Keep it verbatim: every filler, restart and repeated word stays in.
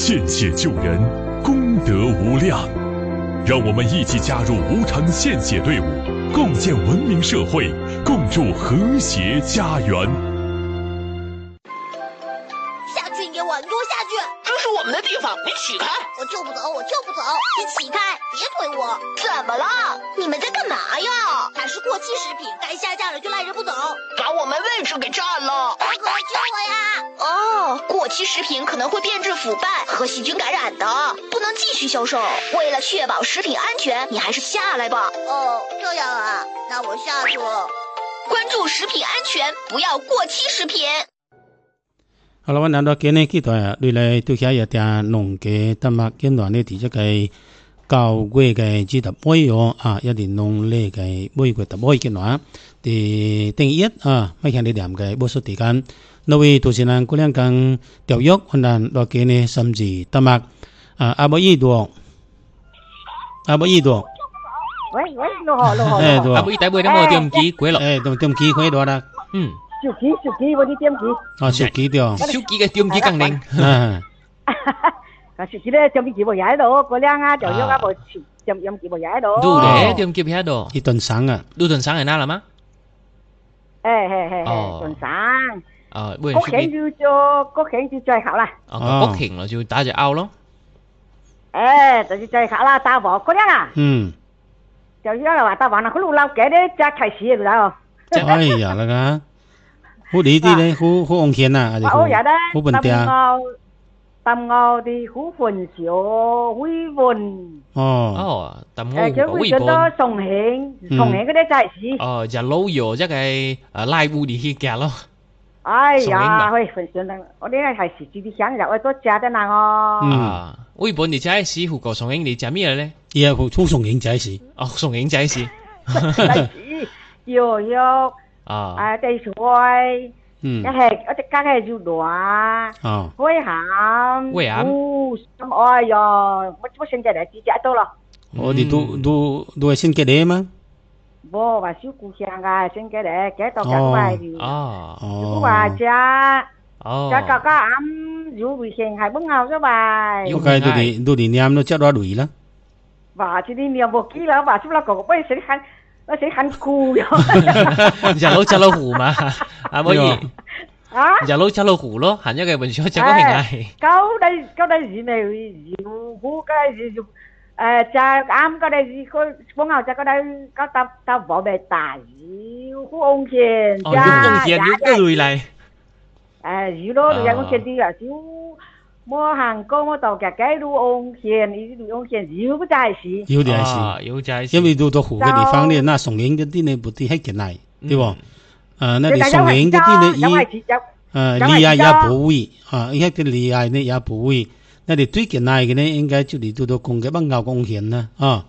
献血救人，功德无量。让我们一起加入无偿献血队伍，共建文明社会，共筑和谐家园。 下去，给我，你给我下去！ 这是我们的地方，你起开！ 我就不走，我就不走！你起开，别推我！ 怎么了？ 你们在干嘛呀？它是过期食品，该下架了就赖着不走， 把我们位置给占了！ 大哥，救我呀！ 哦，过期食品可能会变质腐败和细菌感染的，不能继续销售。为了确保食品安全，你还是下来吧。 哦，这样啊，那我下去了。 关注食品安全，不要过期食品。 好了，我嗱到今日幾台啊，你嚟對下一啲農嘅特麥見到呢啲一個教會嘅指導會議啊，一啲農咧嘅會議特會見到啊，啲定一啊，ไม่แค่ใน點嘅บทสุดที่กันนวีตุสินังกุเรื่องกังเตียวยกคนนั้นเราเกณฑ์สัมจีตะมักอ่าอาบอีดวงอาบอีดวง喂喂，落河落河， 誒對阿妹底背都冇點機鬼咯， 誒點點機可以多啦， 嗯， 手機手機我啲點機， 啊手機對， 手機嘅點機更靈， 啊， 啊手機咧點機冇喺度，嗰兩啊就喐啊冇點點機冇喺度， ดู咧點機喺度， 一頓生啊， ดู頓生係哪啦嗎？ 誒係係係頓生， 啊，喂， 國慶就做國慶就最好啦， 哦，國慶咯就打隻拗咯， 誒就是最好啦，打鑊嗰兩啊， 嗯， 就而家話打鑊啦，佢路撈嘅咧隻提示嚟啦， 哎呀那個，好呢啲咧好好安全啊， 好日咧， 好本地啊。 tầm ngò thì hú phần chiếu huy vườn 哦tầm ngò cái huy vườn đó sòng hẹn sòng hẹn cái đấy chạy gì ờ giờ lâu rồi chắc cái lai bu đi khi kẹt lo ai ya hơi phần vườn đang ở đây là hay chỉ đi sáng rồi tôi cha thế nào à huy vườn thì trái sĩ hủ cầu sòng hẹn thì chả咩咧 yeah hủ冲sòng hẹn trái sĩ 哦sòng hẹn trái sĩ nhiều nhiều à à đây suối cái hệ ở các hệ du đóa quế hàm quế hàm xong oi rồi mất mất sinh cái để chỉ trả tôi rồi ồ thì tu tu tu sinh cái đấy mà bố và xíu cụ sang à sinh cái để cái tao cả bài thì à chú bà cha cha cả cả ấm dù bị sinh hai bưng ngào cho bài cái tu đi tu đi niệm nó chắc đó đuổi lắm và chỉ đi niệm một ký là và chúng là có bây sẽ khăn nó sẽ khăn cù rồi giờ lâu cha lâu hủ mà à bởi vì à giờ lâu cha lâu hủ lo hẳn như cái bình thường chắc có hình này câu đây câu đây gì này gì hú cái gì à cha am cái đây gì có bố ngào cha cái đây có ta ta vợ bề tài hú ông hiền cha oh, ông hiền hú cái người này à gì đó rồi ông hiền đi là xíu mua hàng cô mua tàu cả cái đu ông hiền ý đu ông hiền yếu cái trái gì yếu trái gì yếu trái gì 因為到到湖嘅地方咧，那松影嗰啲咧，部啲係幾難，對喎。啊，那你松影嗰啲咧，以啊利亞也不會啊，一個利亞呢也不會。那你最幾難嘅咧，應該就嚟到到公嘅乜牛公險啦，啊。